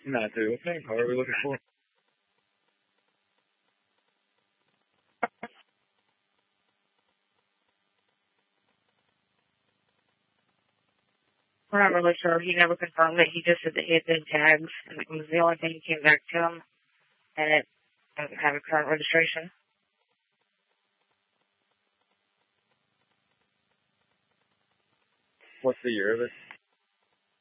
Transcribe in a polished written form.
Not too. What kind of car are we looking for? We're not really sure. He never confirmed it. He just said that he had been tagged, and it was the only thing that came back to him, and it doesn't have a current registration. What's the year of it?